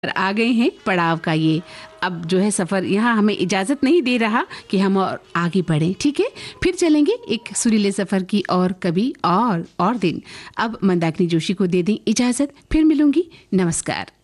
आ गए हैं पड़ाव का ये। अब जो है सफ़र यहाँ हमें इजाज़त नहीं दे रहा कि हम और आगे बढ़ें। ठीक है, फिर चलेंगे एक सुरीले सफ़र की और कभी और दिन। अब मंदाकिनी जोशी को दे दें इजाज़त, फिर मिलूंगी। नमस्कार।